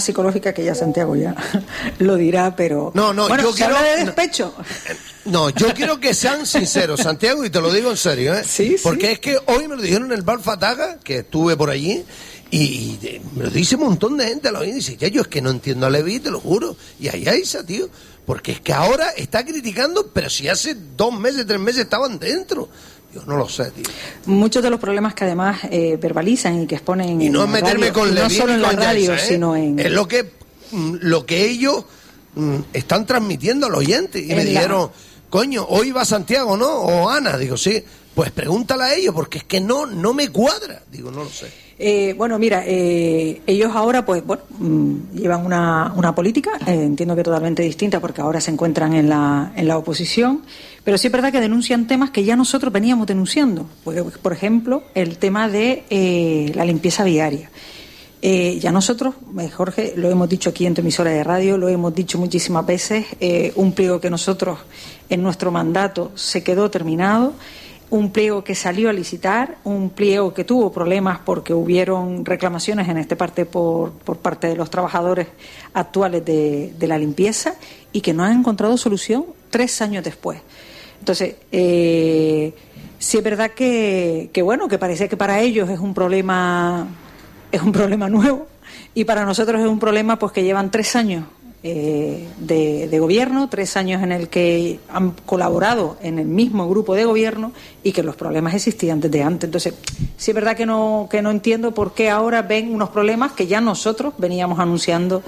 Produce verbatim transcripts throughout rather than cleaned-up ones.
psicológica que ya Santiago ya lo dirá, pero no, no, bueno, yo se quiero, habla de despecho. No, yo quiero que sean sinceros, Santiago, y te lo digo en serio, ¿eh? Sí, porque sí. es que hoy me lo dijeron en el Bar Fataga, que estuve por allí, y, y me lo dice un montón de gente, lo oí, y dice, ya yo es que no entiendo a Leví, te lo juro, y ahí hay esa, tío, porque es que ahora está criticando, pero si hace dos meses, tres meses estaban dentro. Yo no lo sé, tío. Muchos de los problemas que además eh, verbalizan y que exponen y no en es meterme radio, con Leví, no solo en la radio, Yaisa, ¿eh? sino en... Es lo que, lo que ellos mm, están transmitiendo al oyente, y me dijeron... La... Coño, hoy va Santiago, ¿no? O Ana, digo, sí. Pues pregúntale a ellos, porque es que no, no me cuadra. Digo, no lo sé. Eh, bueno, mira, eh, ellos ahora, pues, bueno, mmm, llevan una, una política, eh, entiendo que totalmente distinta, porque ahora se encuentran en la, en la oposición, pero sí es verdad que denuncian temas que ya nosotros veníamos denunciando. Porque, por ejemplo, el tema de eh, la limpieza viaria. Eh, ya nosotros, eh, Jorge, lo hemos dicho aquí en tu emisora de radio, lo hemos dicho muchísimas veces, eh, un pliego que nosotros en nuestro mandato se quedó terminado, un pliego que salió a licitar, un pliego que tuvo problemas porque hubieron reclamaciones en esta parte por, por parte de los trabajadores actuales de, de la limpieza y que no han encontrado solución tres años después. Entonces, eh, sí es verdad que, que, bueno, que parece que para ellos es un problema... es un problema nuevo y para nosotros es un problema pues que llevan tres años eh, de, de gobierno, tres años en el que han colaborado en el mismo grupo de gobierno y que los problemas existían desde antes. Entonces, sí es verdad que no, que no entiendo por qué ahora ven unos problemas que ya nosotros veníamos anunciando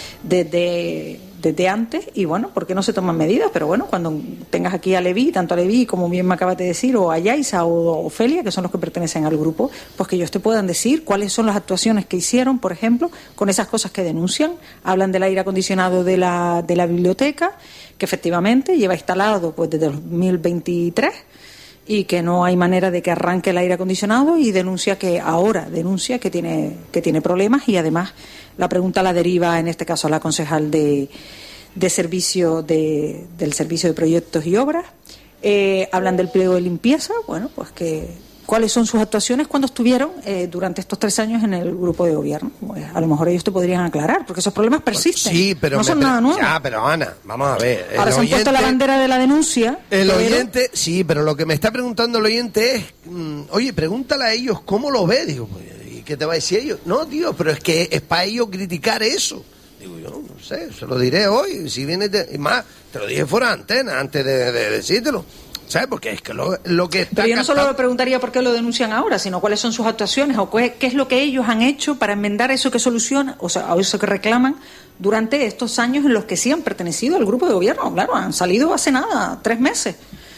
desde, desde antes y bueno, ¿por qué no se toman medidas? Pero bueno, cuando tengas aquí a Leví, tanto a Leví como bien me acabas de decir, o a Yaisa o Ofelia, que son los que pertenecen al grupo, pues que ellos te puedan decir cuáles son las actuaciones que hicieron, por ejemplo, con esas cosas que denuncian. Hablan del aire acondicionado de la, de la biblioteca, que efectivamente lleva instalado pues desde dos mil veintitrés y que no hay manera de que arranque el aire acondicionado y denuncia que ahora denuncia que tiene que tiene problemas y además la pregunta la deriva en este caso a la concejal de, de servicio de, del servicio de proyectos y obras. Eh, hablan del pliego de limpieza, bueno, pues que cuáles son sus actuaciones cuando estuvieron eh, durante estos tres años en el grupo de gobierno. Pues a lo mejor ellos te podrían aclarar, porque esos problemas persisten. Sí, pero no me, son nada nuevo. Ya, pero Ana, vamos a ver. Ahora se han puesto la bandera de la denuncia. El pero... oyente, sí, pero lo que me está preguntando el oyente es, mmm, oye, pregúntale a ellos cómo lo ve. Digo, ¿y qué te va a decir ellos? No, tío, pero es que es para ellos criticar eso. Digo, yo no sé, se lo diré hoy. Si viene de... y más, te lo dije fuera de antena antes de, de decírtelo. ¿Sabes? Porque es que lo, lo que está... Pero yo no captando... solo le preguntaría por qué lo denuncian ahora, sino cuáles son sus actuaciones o qué, qué es lo que ellos han hecho para enmendar eso que soluciona, o sea, eso que reclaman durante estos años en los que sí han pertenecido al grupo de gobierno. Claro, han salido hace nada, tres meses.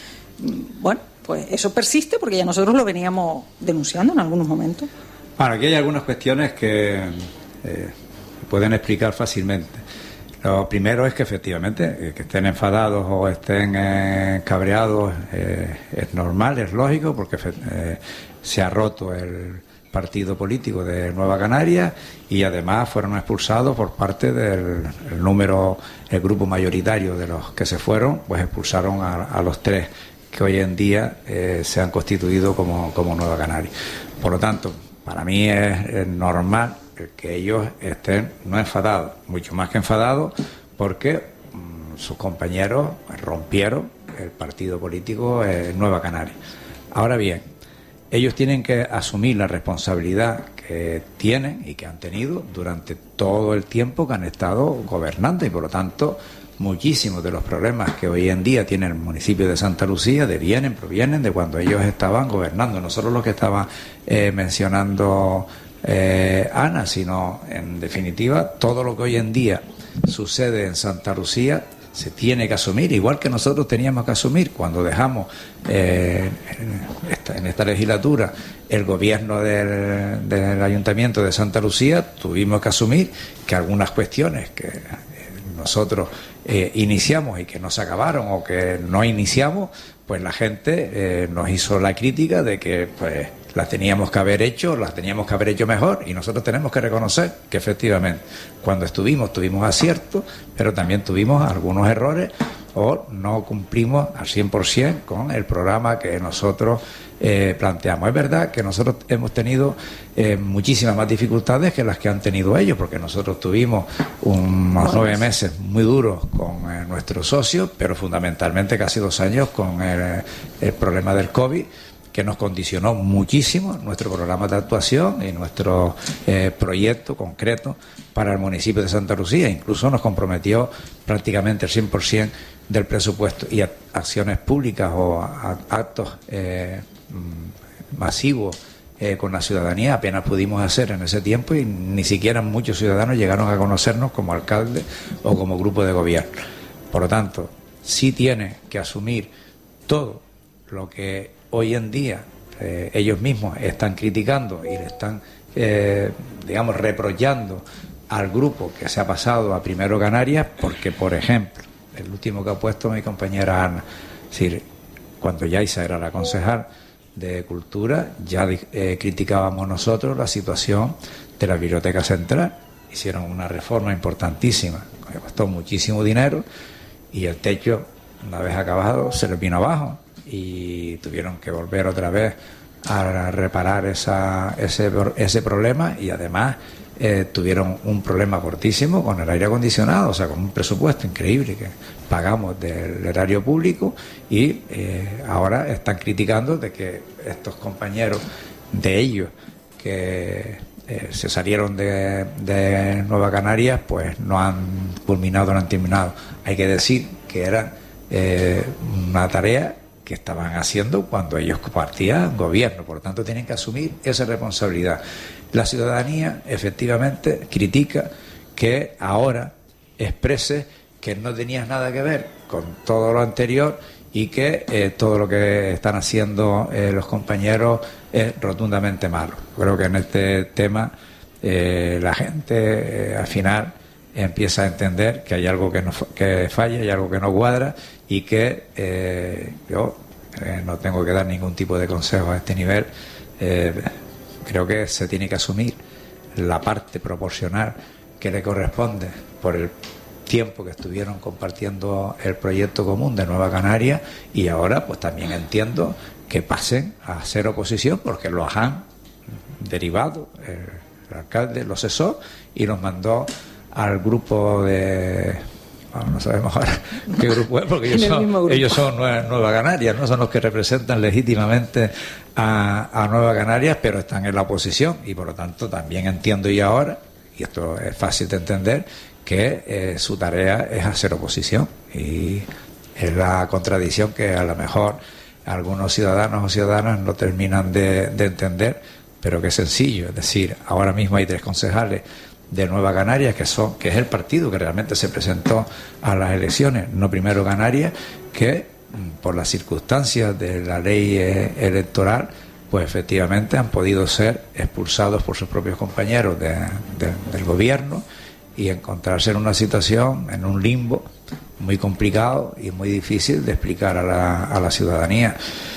Bueno, pues eso persiste porque ya nosotros lo veníamos denunciando en algunos momentos. Bueno, aquí hay algunas cuestiones que eh, pueden explicar fácilmente. Lo primero es que efectivamente que estén enfadados o estén eh, cabreados eh, es normal, es lógico, porque eh, se ha roto el partido político de Nueva Canarias y además fueron expulsados por parte del el número, el grupo mayoritario de los que se fueron, pues expulsaron a, a los tres que hoy en día eh, se han constituido como, como Nueva Canarias. Por lo tanto, para mí es, es normal que ellos estén no enfadados, mucho más que enfadados, porque mmm, sus compañeros rompieron el partido político en Nueva Canarias. Ahora bien, ellos tienen que asumir la responsabilidad que tienen y que han tenido durante todo el tiempo que han estado gobernando y por lo tanto muchísimos de los problemas que hoy en día tiene el municipio de Santa Lucía devienen, provienen de cuando ellos estaban gobernando, no solo lo que estaba eh, mencionando Eh, Ana, sino en definitiva todo lo que hoy en día sucede en Santa Lucía se tiene que asumir, igual que nosotros teníamos que asumir cuando dejamos eh, en, esta, en esta legislatura el gobierno del, del Ayuntamiento de Santa Lucía, tuvimos que asumir que algunas cuestiones que eh, nosotros eh, iniciamos y que no se acabaron o que no iniciamos, pues la gente eh, nos hizo la crítica de que pues las teníamos que haber hecho, las teníamos que haber hecho mejor y nosotros tenemos que reconocer que efectivamente cuando estuvimos tuvimos aciertos, pero también tuvimos algunos errores o no cumplimos al cien por ciento con el programa que nosotros eh, planteamos. Es verdad que nosotros hemos tenido eh, muchísimas más dificultades que las que han tenido ellos, porque nosotros tuvimos unos nueve meses muy duros con eh, nuestros socios, pero fundamentalmente casi dos años con el, el problema del COVID, que nos condicionó muchísimo nuestro programa de actuación y nuestro eh, proyecto concreto para el municipio de Santa Lucía. Incluso nos comprometió prácticamente el cien por ciento del presupuesto, y a, acciones públicas o a, a actos eh, masivos eh, con la ciudadanía apenas pudimos hacer en ese tiempo, y ni siquiera muchos ciudadanos llegaron a conocernos como alcalde o como grupo de gobierno. Por lo tanto, sí tiene que asumir todo lo que hoy en día eh, ellos mismos están criticando y le están, eh, digamos, reprochando al grupo que se ha pasado a Primero Canarias, porque, por ejemplo, el último que ha puesto mi compañera Ana, es decir, cuando Yaisa era la concejal de Cultura, ya eh, criticábamos nosotros la situación de la Biblioteca Central. Hicieron una reforma importantísima, que costó muchísimo dinero, y el techo, una vez acabado, se les vino abajo, y tuvieron que volver otra vez a reparar esa, ese, ese problema, y además eh, tuvieron un problema fortísimo con el aire acondicionado, o sea, con un presupuesto increíble que pagamos del erario público, y eh, ahora están criticando de que estos compañeros de ellos que eh, se salieron de, de Nueva Canarias, pues no han culminado, no han terminado. Hay que decir que era eh, una tarea que estaban haciendo cuando ellos compartían gobierno, por lo tanto tienen que asumir esa responsabilidad. La ciudadanía efectivamente critica que ahora exprese que no tenías nada que ver con todo lo anterior y que eh, todo lo que están haciendo eh, los compañeros es rotundamente malo. Creo que en este tema eh, la gente eh, al final empieza a entender que hay algo que, no, que falla, hay algo que no cuadra, y que eh, yo eh, no tengo que dar ningún tipo de consejo a este nivel. Eh, creo que se tiene que asumir la parte proporcional que le corresponde por el tiempo que estuvieron compartiendo el proyecto común de Nueva Canarias, y ahora pues también entiendo que pasen a ser oposición, porque los han derivado, el, el alcalde los cesó y los mandó al grupo de... Bueno, no sabemos ahora qué grupo es, porque ellos son, ellos son Nueva, Nueva Canarias, no son los que representan legítimamente a, a Nueva Canarias, pero están en la oposición, y por lo tanto también entiendo yo ahora, y esto es fácil de entender, que eh, su tarea es hacer oposición, y es la contradicción que a lo mejor algunos ciudadanos o ciudadanas no terminan de, de entender, pero que es sencillo. Es decir, ahora mismo hay tres concejales de Nueva Canarias, que son que es el partido que realmente se presentó a las elecciones, no Primero Canarias, que por las circunstancias de la ley eh, electoral, pues efectivamente han podido ser expulsados por sus propios compañeros de, de, del gobierno, y encontrarse en una situación, en un limbo muy complicado y muy difícil de explicar a la, a la ciudadanía.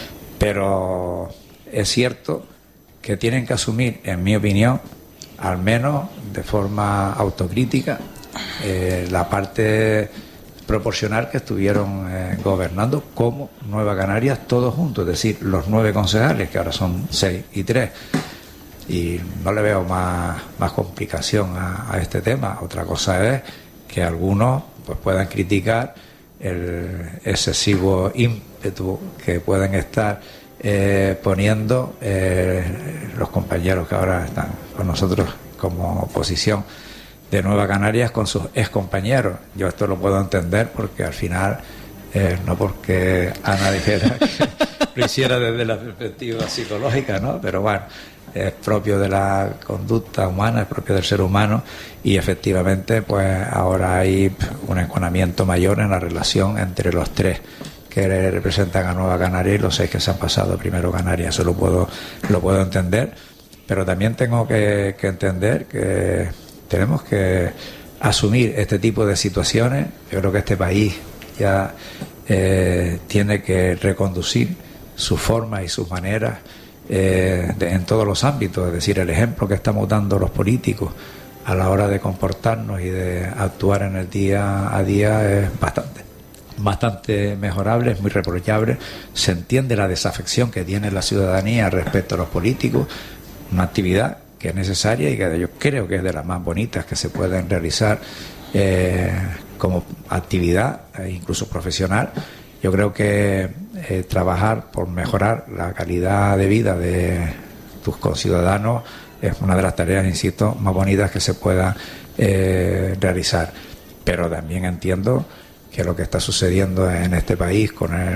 Pero es cierto que tienen que asumir, en mi opinión, al menos de forma autocrítica, eh, la parte proporcional que estuvieron eh, gobernando como Nueva Canarias todos juntos, es decir, los nueve concejales, que ahora son seis y tres. Y no le veo más, más complicación a, a este tema. Otra cosa es que algunos pues puedan criticar el excesivo ímpetu que pueden estar eh, poniendo eh, los compañeros que ahora están con nosotros como oposición de Nueva Canarias con sus ex compañeros. Yo esto lo puedo entender, porque al final eh, no porque Ana dijera que lo hiciera desde la perspectiva psicológica, ¿no? Pero bueno, es propio de la conducta humana, es propio del ser humano, y efectivamente pues ahora hay un enconamiento mayor en la relación entre los tres que representan a Nueva Canarias y los seis que se han pasado a Primero Canarias. Eso lo puedo, lo puedo entender, pero también tengo que, que entender que tenemos que asumir este tipo de situaciones. Yo creo que este país ya eh, tiene que reconducir su forma y sus maneras Eh, de, en todos los ámbitos. Es decir, el ejemplo que estamos dando los políticos a la hora de comportarnos y de actuar en el día a día es bastante. bastante mejorable, es muy reprochable. Se entiende la desafección que tiene la ciudadanía respecto a los políticos, una actividad que es necesaria y que yo creo que es de las más bonitas que se pueden realizar eh, como actividad, eh, incluso profesional. Yo creo que eh, trabajar por mejorar la calidad de vida de tus conciudadanos es una de las tareas, insisto, más bonitas que se puedan eh, realizar. Pero también entiendo que lo que está sucediendo en este país con el,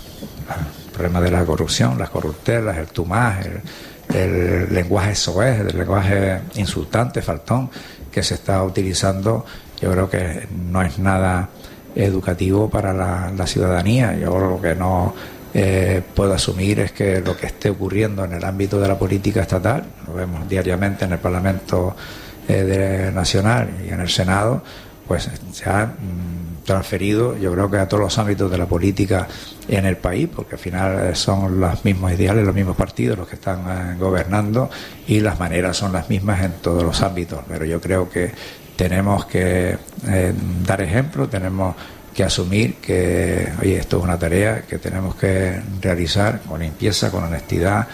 el problema de la corrupción, las corruptelas, el tumás, el, el lenguaje soez, el lenguaje insultante, faltón, que se está utilizando, yo creo que no es nada educativo para la, la ciudadanía. Yo lo que no eh, puedo asumir es que lo que esté ocurriendo en el ámbito de la política estatal, lo vemos diariamente en el Parlamento eh, de, Nacional y en el Senado, pues se ha mm, transferido, yo creo que a todos los ámbitos de la política en el país, porque al final son los mismos ideales, los mismos partidos los que están eh, gobernando, y las maneras son las mismas en todos los ámbitos. Pero yo creo que tenemos que eh, dar ejemplo, tenemos que asumir que, oye, esto es una tarea que tenemos que realizar con limpieza, con honestidad,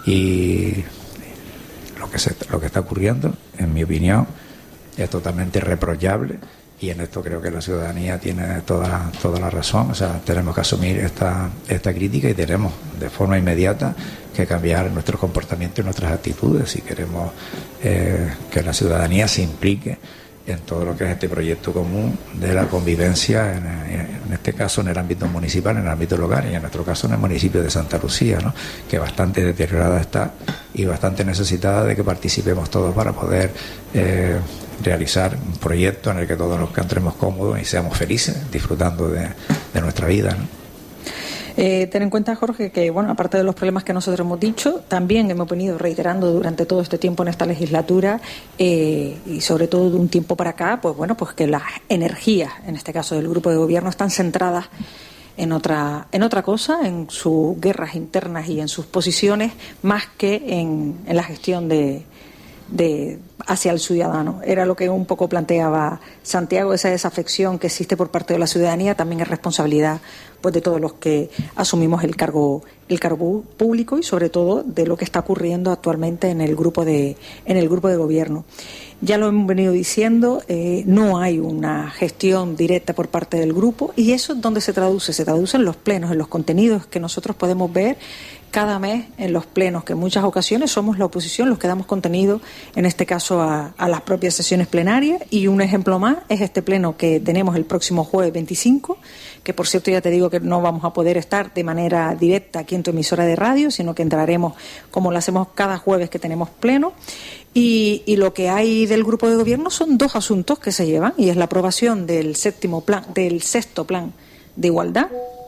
y lo que se, lo que está ocurriendo, en mi opinión, es totalmente reprochable. Y en esto creo que la ciudadanía tiene toda, toda la razón. O sea, tenemos que asumir esta, esta crítica y tenemos de forma inmediata que cambiar nuestros comportamientos y nuestras actitudes si queremos eh, que la ciudadanía se implique en todo lo que es este proyecto común de la convivencia, en, en este caso en el ámbito municipal, en el ámbito local, y en nuestro caso en el municipio de Santa Lucía, ¿no?, que bastante deteriorada está y bastante necesitada de que participemos todos para poder eh, realizar un proyecto en el que todos nos encontremos cómodos y seamos felices disfrutando de, de nuestra vida, ¿no? Eh, ten en cuenta, Jorge, que bueno, aparte de los problemas que nosotros hemos dicho, también hemos venido reiterando durante todo este tiempo en esta legislatura eh, y sobre todo de un tiempo para acá, pues bueno, pues que las energías, en este caso del grupo de gobierno, están centradas en otra en otra cosa, en sus guerras internas y en sus posiciones, más que en, en la gestión de de hacia el ciudadano. Era lo que un poco planteaba Santiago, esa desafección que existe por parte de la ciudadanía también es responsabilidad pues de todos los que asumimos el cargo el cargo público y sobre todo de lo que está ocurriendo actualmente en el grupo de en el grupo de gobierno. Ya lo hemos venido diciendo, eh, no hay una gestión directa por parte del grupo, y eso es donde se traduce, se traduce en los plenos, en los contenidos que nosotros podemos ver cada mes en los plenos, que en muchas ocasiones somos la oposición los que damos contenido, en este caso a, a las propias sesiones plenarias. Y un ejemplo más es este pleno que tenemos el próximo jueves veinticinco, que por cierto ya te digo que no vamos a poder estar de manera directa aquí en tu emisora de radio, sino que entraremos como lo hacemos cada jueves que tenemos pleno. Y, y lo que hay del grupo de gobierno son dos asuntos que se llevan, y es la aprobación del séptimo plan, del sexto plan de igualdad,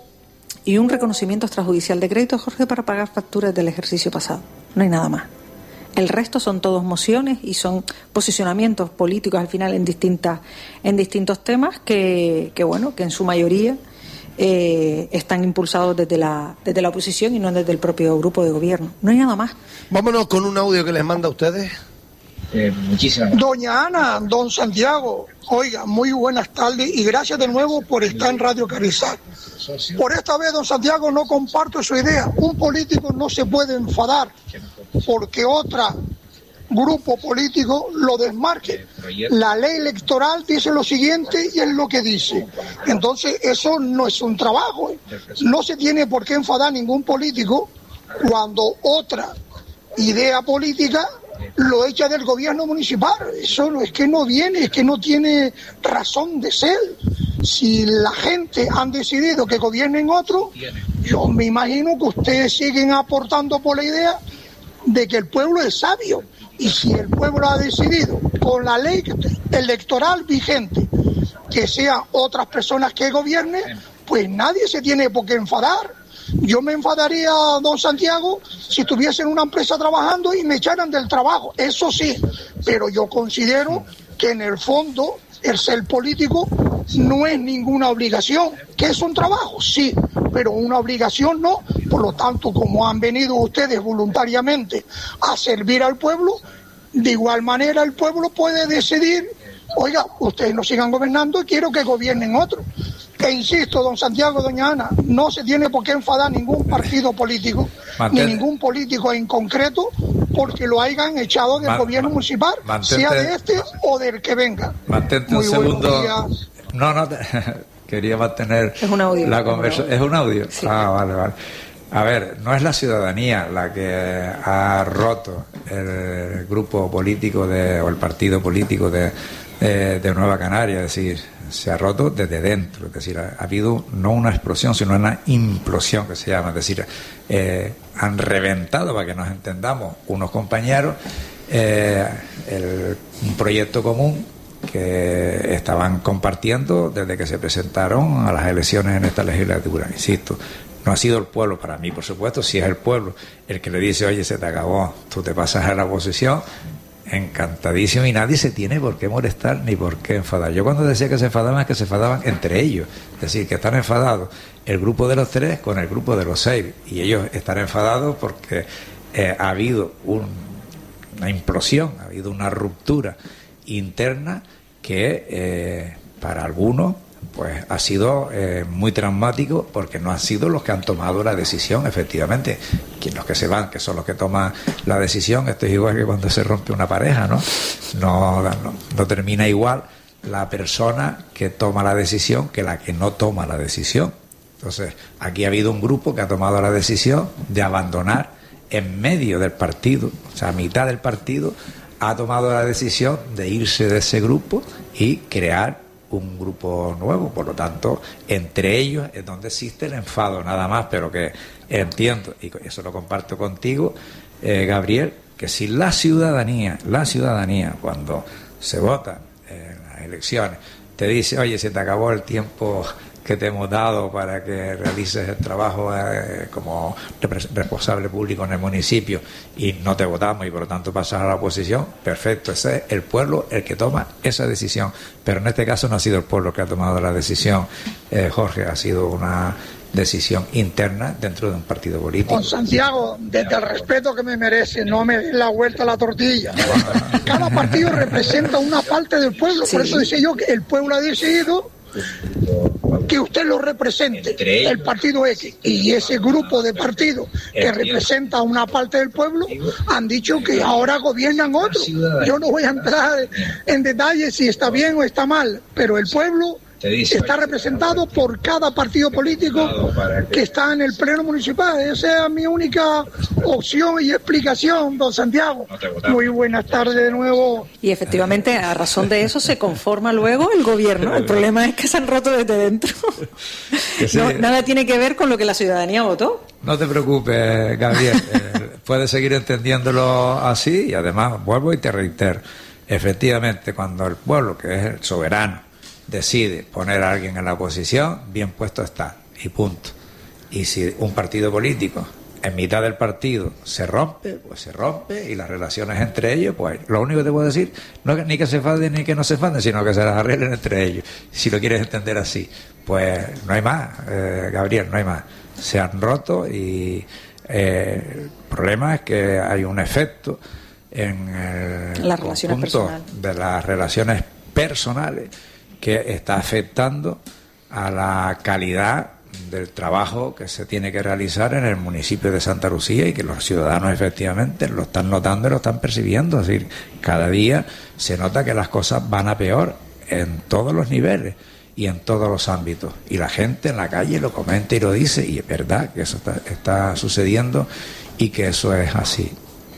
y un reconocimiento extrajudicial de crédito, Jorge, para pagar facturas del ejercicio pasado. No hay nada más. El resto son todos mociones y son posicionamientos políticos al final en distintas en distintos temas que, que bueno, que en su mayoría eh, están impulsados desde la desde la oposición y no desde el propio grupo de gobierno. No hay nada más. Vámonos con un audio que les manda a ustedes. Eh, muchísimas. Doña Ana, don Santiago, oiga, muy buenas tardes y gracias de nuevo por estar en Radio Carrizal. Por esta vez, don Santiago, no comparto su idea. Un político no se puede enfadar porque otro grupo político lo desmarque. La ley electoral dice lo siguiente y es lo que dice. Entonces, eso no es un trabajo. No se tiene por qué enfadar ningún político cuando otra idea política lo echa del gobierno municipal. Eso no es que no viene, es que no tiene razón de ser. Si la gente han decidido que gobiernen otro, yo me imagino que ustedes siguen aportando por la idea de que el pueblo es sabio. Y si el pueblo ha decidido con la ley electoral vigente que sean otras personas que gobiernen, pues nadie se tiene por qué enfadar. Yo me enfadaría, don Santiago, si estuviese en una empresa trabajando y me echaran del trabajo, eso sí, pero yo considero que en el fondo el ser político no es ninguna obligación, que es un trabajo, sí, pero una obligación no. Por lo tanto, como han venido ustedes voluntariamente a servir al pueblo, de igual manera el pueblo puede decidir, oiga, ustedes no sigan gobernando y quiero que gobiernen otros. E insisto, don Santiago, doña Ana, no se tiene por qué enfadar ningún partido político, Mantente. ni ningún político en concreto, porque lo hayan echado del man, gobierno man, municipal, mantente, sea de este o del que venga. Mantente Muy un segundo. No, no, te, quería mantener es un audio, la conversación. ¿Es un audio? Sí. Ah, vale, vale. A ver, no es la ciudadanía la que ha roto el grupo político de, o el partido político de, de, de Nueva Canaria, es decir, se ha roto desde dentro, es decir, ha, ha habido no una explosión, sino una implosión que se llama, es decir, eh, han reventado, para que nos entendamos, unos compañeros eh, el, un proyecto común que estaban compartiendo desde que se presentaron a las elecciones en esta legislatura, insisto. No ha sido el pueblo, para mí, por supuesto, si es el pueblo el que le dice, oye, se te acabó, tú te pasas a la oposición, encantadísimo, y nadie se tiene por qué molestar ni por qué enfadar. Yo cuando decía que se enfadaban, es que se enfadaban entre ellos, es decir, que están enfadados el grupo de los tres con el grupo de los seis, y ellos están enfadados porque eh, ha habido un, una implosión, ha habido una ruptura interna que eh, para algunos pues ha sido eh, muy traumático, porque no han sido los que han tomado la decisión, efectivamente, que los que se van, que son los que toman la decisión. Esto es igual que cuando se rompe una pareja, ¿no? No, no, no termina igual la persona que toma la decisión que la que no toma la decisión. Entonces, aquí ha habido un grupo que ha tomado la decisión de abandonar en medio del partido, o sea, a mitad del partido, ha tomado la decisión de irse de ese grupo y crear un grupo nuevo. Por lo tanto, entre ellos es donde existe el enfado, nada más, pero que entiendo, y eso lo comparto contigo, eh, Gabriel, que si la ciudadanía, la ciudadanía, cuando se vota en las elecciones, te dice, oye, se te acabó el tiempo que te hemos dado para que realices el trabajo eh, como responsable público en el municipio, y no te votamos y por lo tanto pasas a la oposición, perfecto, ese es el pueblo el que toma esa decisión, pero en este caso no ha sido el pueblo que ha tomado la decisión, eh, Jorge, ha sido una decisión interna dentro de un partido político. Con Santiago, desde el respeto que me merece, no me den la vuelta a la tortilla. Cada partido representa una parte del pueblo, sí. Por eso decía yo que el pueblo ha decidido que usted lo represente, el partido X, y ese grupo de partidos que representa una parte del pueblo han dicho que ahora gobiernan otros. Yo no voy a entrar en detalles si está bien o está mal, pero el pueblo está representado por cada partido político que está en el pleno municipal. Esa es mi única opción y explicación, don Santiago. Muy buenas tardes de nuevo. Y efectivamente, a razón de eso se conforma luego el gobierno. El problema es que se han roto desde dentro. Sí. No, nada tiene que ver con lo que la ciudadanía votó. No te preocupes, Gabriel. eh, puedes seguir entendiéndolo así, y además vuelvo y te reitero. Efectivamente, cuando el pueblo, que es el soberano, decide poner a alguien en la oposición, bien puesto está, y punto. Y si un partido político en mitad del partido se rompe, pues se rompe, y las relaciones entre ellos, pues lo único que te puedo decir no es ni que se faden ni que no se faden, sino que se las arreglen entre ellos, si lo quieres entender así. Pues no hay más, eh, Gabriel, no hay más. Se han roto, y eh, el problema es que hay un efecto en el las relaciones personales. de las relaciones personales que está afectando a la calidad del trabajo que se tiene que realizar en el municipio de Santa Lucía, y que los ciudadanos efectivamente lo están notando y lo están percibiendo. Es decir, cada día se nota que las cosas van a peor en todos los niveles y en todos los ámbitos, y la gente en la calle lo comenta y lo dice, y es verdad que eso está, está sucediendo y que eso es así.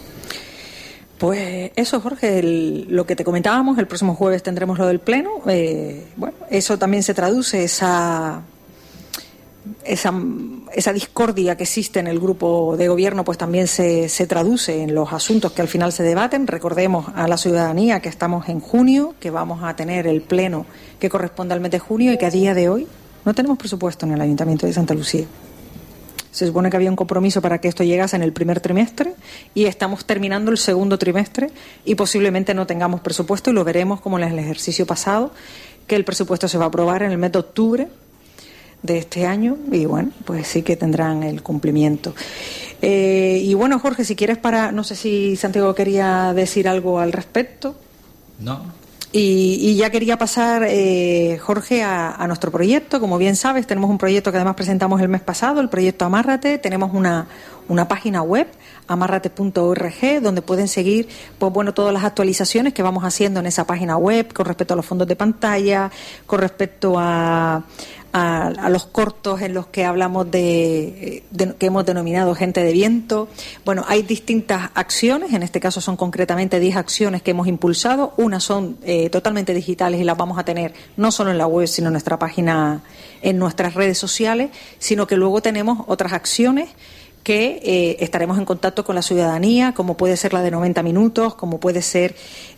Pues eso, Jorge, el, lo que te comentábamos, el próximo jueves tendremos lo del Pleno. Eh, bueno, eso también se traduce, esa, esa esa discordia que existe en el grupo de gobierno, pues también se, se traduce en los asuntos que al final se debaten. Recordemos a la ciudadanía que estamos en junio, que vamos a tener el Pleno que corresponde al mes de junio, y que a día de hoy no tenemos presupuesto en el Ayuntamiento de Santa Lucía. Se supone que había un compromiso para que esto llegase en el primer trimestre, y estamos terminando el segundo trimestre y posiblemente no tengamos presupuesto, y lo veremos como en el ejercicio pasado, que el presupuesto se va a aprobar en el mes de octubre de este año, y bueno, pues sí que tendrán el cumplimiento. Eh, y bueno, Jorge, si quieres, para, no sé si Santiago quería decir algo al respecto. No. Y, y ya quería pasar, eh, Jorge, a, a nuestro proyecto. Como bien sabes, tenemos un proyecto que además presentamos el mes pasado, el proyecto Amárrate. Tenemos una, una página web, amárrate punto org, donde pueden seguir pues bueno todas las actualizaciones que vamos haciendo en esa página web con respecto a los fondos de pantalla, con respecto a, a, a los cortos en los que hablamos de, de que hemos denominado Gente de Viento. Bueno, hay distintas acciones, en este caso son concretamente diez acciones que hemos impulsado. Unas son eh, totalmente digitales y las vamos a tener no solo en la web, sino en nuestra página, en nuestras redes sociales, sino que luego tenemos otras acciones que eh, estaremos en contacto con la ciudadanía, como puede ser la de noventa minutos, como puede ser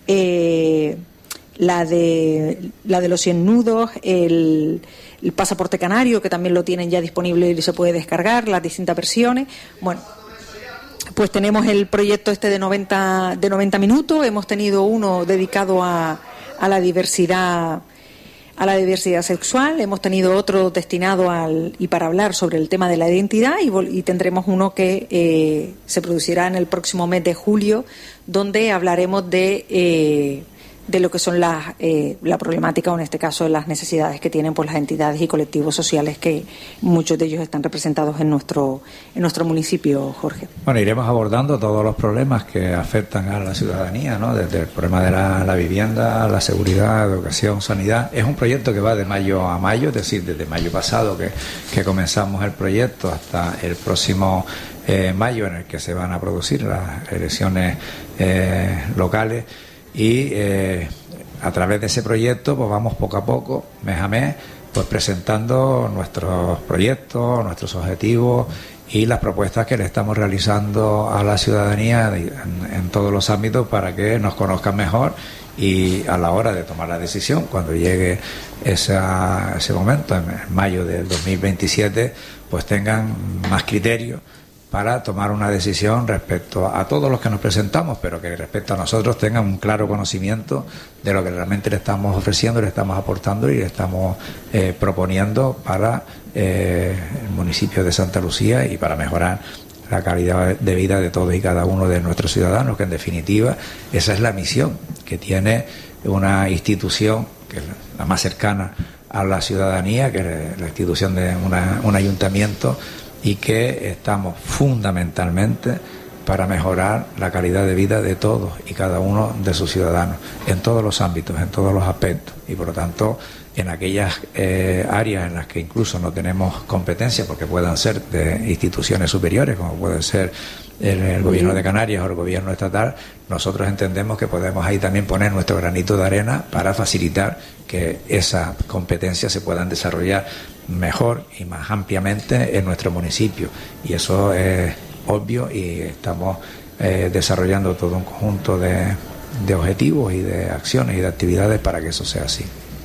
eh, la de la de los cien nudos, el, el pasaporte canario, que también lo tienen ya disponible y se puede descargar, las distintas versiones. Bueno, pues tenemos el proyecto este de noventa de noventa minutos, hemos tenido uno dedicado a, a la diversidad a la diversidad sexual, hemos tenido otro destinado al y para hablar sobre el tema de la identidad y, y tendremos uno que eh, se producirá en el próximo mes de julio, donde hablaremos de eh, de lo que son las eh, la problemática, o en este caso las necesidades que tienen pues las entidades y colectivos sociales, que muchos de ellos están representados en nuestro en nuestro municipio, Jorge. Bueno, iremos abordando todos los problemas que afectan a la ciudadanía, ¿no? Desde el problema de la, la vivienda, la seguridad, educación, sanidad. Es un proyecto que va de mayo a mayo, es decir, desde mayo pasado que, que comenzamos el proyecto hasta el próximo eh, mayo, en el que se van a producir las elecciones eh, locales. Y eh, a través de ese proyecto pues vamos poco a poco, mes a mes, pues presentando nuestros proyectos, nuestros objetivos y las propuestas que le estamos realizando a la ciudadanía en, en todos los ámbitos para que nos conozcan mejor y a la hora de tomar la decisión, cuando llegue esa, ese momento, en mayo del dos mil veintisiete, pues tengan más criterio para tomar una decisión respecto a todos los que nos presentamos, pero que respecto a nosotros tengan un claro conocimiento de lo que realmente le estamos ofreciendo, le estamos aportando y le estamos eh, proponiendo para eh, el municipio de Santa Lucía y para mejorar la calidad de vida de todos y cada uno de nuestros ciudadanos, que en definitiva esa es la misión que tiene una institución que es la más cercana a la ciudadanía, que es la institución de una, un ayuntamiento, y que estamos fundamentalmente para mejorar la calidad de vida de todos y cada uno de sus ciudadanos, en todos los ámbitos, en todos los aspectos, y por lo tanto en aquellas eh, áreas en las que incluso no tenemos competencia, porque puedan ser de instituciones superiores, como puede ser el, el gobierno de Canarias o el gobierno estatal, nosotros entendemos que podemos ahí también poner nuestro granito de arena para facilitar que esas competencias se puedan desarrollar mejor y más ampliamente en nuestro municipio, y eso es obvio, y estamos eh, desarrollando todo un conjunto de, de objetivos y de acciones y de actividades para que eso sea así.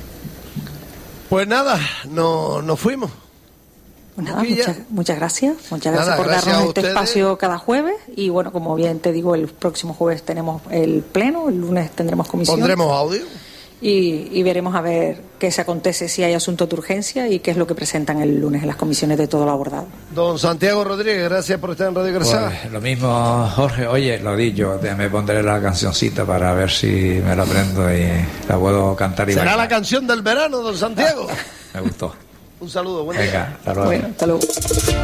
Pues nada, no, nos fuimos. Pues nada, muchas, muchas gracias. Muchas gracias nada, por gracias darnos a este ustedes. espacio cada jueves. Y bueno, como bien te digo, el próximo jueves tenemos el pleno, el lunes tendremos comisión. Pondremos audio. Y, y veremos a ver qué se acontece, si hay asuntos de urgencia y qué es lo que presentan el lunes en las comisiones de todo lo abordado. Don Santiago Rodríguez, gracias por estar en Radio Cresal. Pues, lo mismo, Jorge. Oye, lo di yo, me pondré la cancioncita para ver si me la aprendo y la puedo cantar y Será bailar. la canción del verano, don Santiago. Me gustó. Un saludo, buen Venga, día. hasta luego. Bueno, hasta luego.